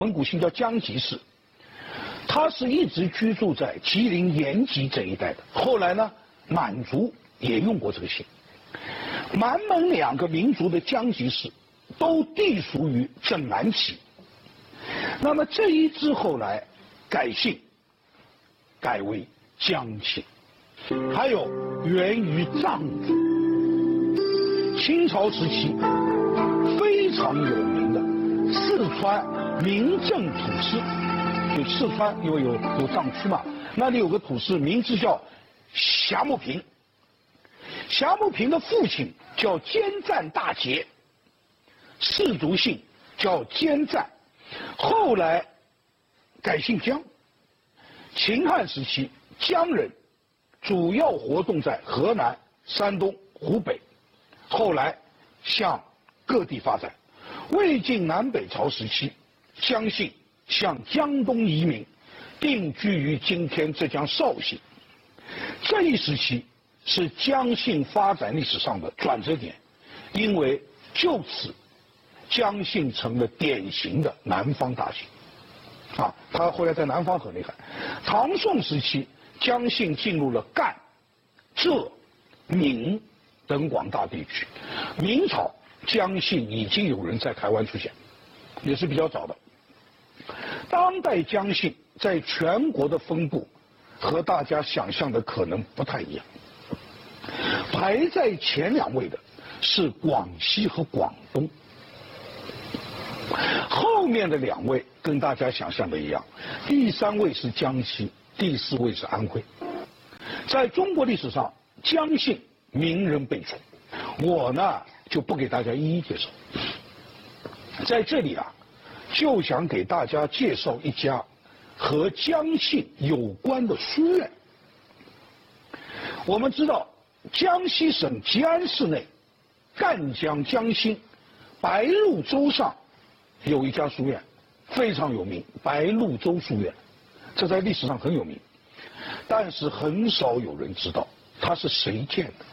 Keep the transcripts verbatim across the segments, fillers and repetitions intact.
蒙古姓叫江吉氏，他是一直居住在吉林延吉这一带的。后来呢，满族也用过这个姓。满蒙两个民族的江吉氏都隶属于正蓝旗。那么这一支后来改姓，改为江姓。还有源于藏族，清朝时期非常有名的四川民政土司，就四川因为有有藏区嘛，那里有个土司，名字叫霞木平。霞木平的父亲叫坚赞大杰，氏族姓叫坚赞，后来改姓江。秦汉时期，江人主要活动在河南、山东、湖北，后来向各地发展。魏晋南北朝时期，江姓向江东移民，定居于今天浙江绍兴。这一时期是江姓发展历史上的转折点，因为就此江姓成了典型的南方大姓。啊，他后来在南方很厉害。唐宋时期，江姓进入了赣、浙、闽等广大地区。明朝，江姓已经有人在台湾出现，也是比较早的。当代江姓在全国的分布和大家想象的可能不太一样。排在前两位的是广西和广东，后面的两位跟大家想象的一样，第三位是江西，第四位是安徽。在中国历史上，江姓名人辈出，我呢就不给大家一一介绍。在这里啊，就想给大家介绍一家和江姓有关的书院。我们知道，江西省吉安市内赣江江心白鹭洲上有一家书院，非常有名，白鹭洲书院，这在历史上很有名，但是很少有人知道它是谁建的。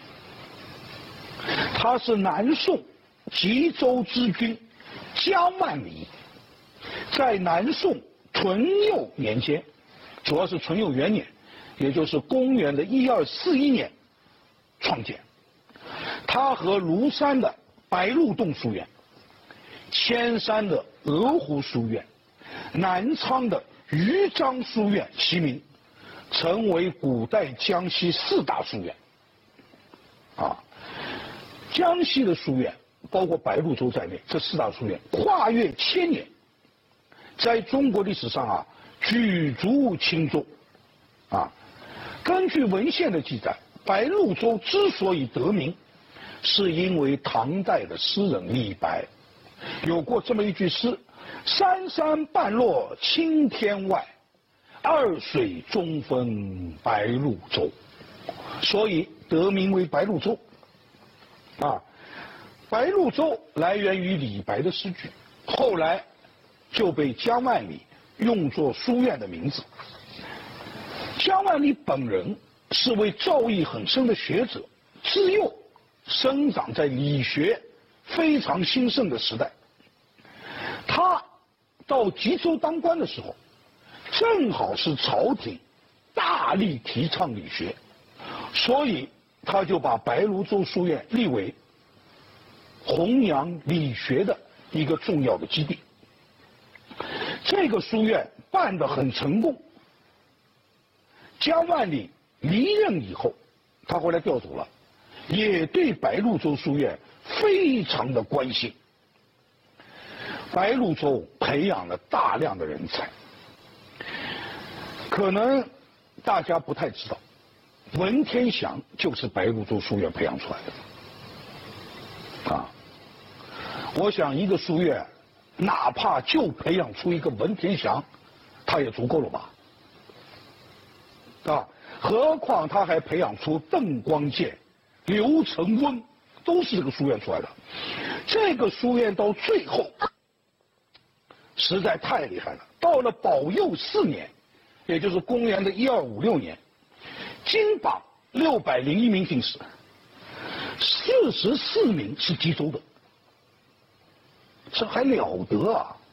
他是南宋吉州知军江万里在南宋淳佑年间，主要是淳佑元年，也就是公元的一二四一年创建。他和庐山的白鹿洞书院、铅山的鹅湖书院、南昌的余章书院齐名，成为古代江西四大书院。啊，江西的书院包括白鹭洲在内，这四大书院跨越千年，在中国历史上啊举足轻重。啊，根据文献的记载，白鹭洲之所以得名，是因为唐代的诗人李白有过这么一句诗：山山半落青天外，二水中分白鹭洲，所以得名为白鹭洲。啊，白鹭洲来源于李白的诗句，后来就被江万里用作书院的名字。江万里本人是位造诣很深的学者，自幼生长在理学非常兴盛的时代。他到吉州当官的时候，正好是朝廷大力提倡理学，所以他就把白鹭洲书院立为弘扬理学的一个重要的基地。这个书院办得很成功。江万里离任以后，他后来调走了，也对白鹭洲书院非常的关心。白鹭洲培养了大量的人才，可能大家不太知道，文天祥就是白鹭洲书院培养出来的。啊，我想一个书院，哪怕就培养出一个文天祥，他也足够了吧？啊，何况他还培养出邓光建、刘承温，都是这个书院出来的。这个书院到最后实在太厉害了，到了保佑四年，也就是公元的一二五六年，金榜六百零一名进士，四十四名是吉州的，这还了得啊！